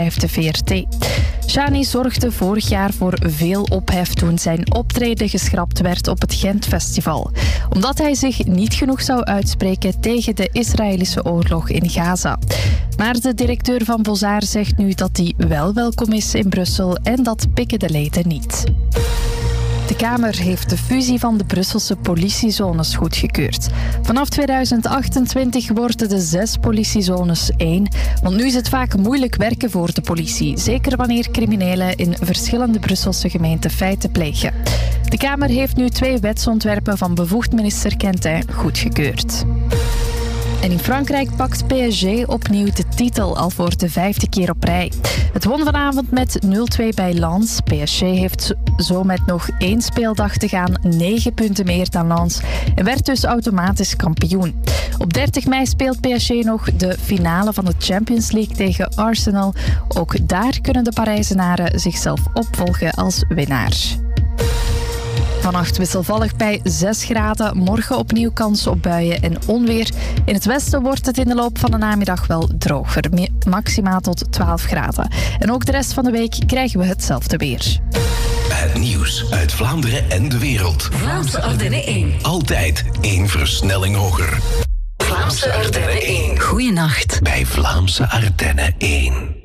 de VRT. Shani zorgde vorig jaar voor veel ophef toen zijn optreden geschrapt werd op het Gent-festival. Omdat hij zich niet genoeg zou uitspreken tegen de Israëlische oorlog in Gaza. Maar de directeur van Bozar zegt nu dat hij wel welkom is in Brussel en dat pikken de leden niet. De Kamer heeft de fusie van de Brusselse politiezones goedgekeurd. Vanaf 2028 worden de 6 politiezones 1. Want nu is het vaak moeilijk werken voor de politie. Zeker wanneer criminelen in verschillende Brusselse gemeenten feiten plegen. De Kamer heeft nu 2 wetsontwerpen van bevoegd minister Quentin goedgekeurd. En in Frankrijk pakt PSG opnieuw de titel al voor de 5e keer op rij. Het won vanavond met 0-2 bij Lens. PSG heeft zo met nog 1 speeldag te gaan 9 punten meer dan Lens en werd dus automatisch kampioen. Op 30 mei speelt PSG nog de finale van de Champions League tegen Arsenal. Ook daar kunnen de Parijzenaren zichzelf opvolgen als winnaar. Vannacht wisselvallig bij 6 graden. Morgen opnieuw kans op buien en onweer. In het westen wordt het in de loop van de namiddag wel droger. Maximaal tot 12 graden. En ook de rest van de week krijgen we hetzelfde weer. Het nieuws uit Vlaanderen en de wereld. Vlaamse Ardennen 1. Altijd 1 versnelling hoger. Vlaamse Ardennen 1. Goeienacht. Bij Vlaamse Ardennen 1.